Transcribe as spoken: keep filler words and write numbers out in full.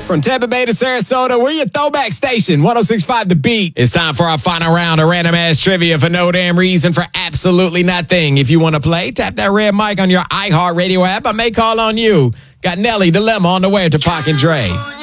From Tampa Bay to Sarasota, we're your throwback station, one oh six point five The Beat. It's time for our final round of random ass trivia for no damn reason, for absolutely nothing. If you want to play, tap that red mic on your iHeartRadio app. I may call on you. Got Nelly Dilemma on the way to Park and Dre.